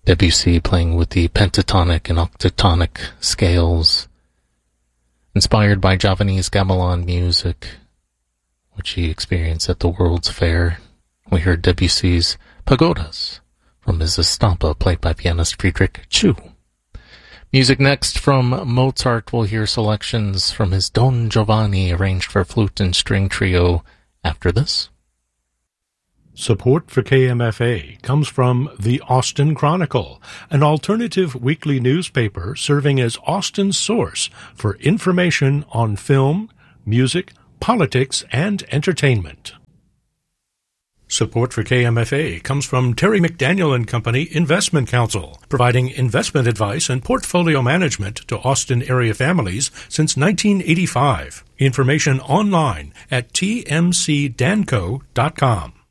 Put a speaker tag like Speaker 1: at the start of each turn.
Speaker 1: Debussy playing with the pentatonic and octatonic scales, inspired by Javanese gamelan music, which he experienced at the World's Fair. We heard Debussy's Pagodas from his Estampa, played by pianist Friedrich Chu. Music next from Mozart. We'll hear selections from his Don Giovanni, arranged for flute and string trio, after this.
Speaker 2: Support for KMFA comes from the Austin Chronicle, an alternative weekly newspaper serving as Austin's source for information on film, music, politics, and entertainment. Support for KMFA comes from Terry McDaniel and Company Investment Counsel, providing investment advice and portfolio management to Austin area families since 1985. Information online at tmcdanco.com.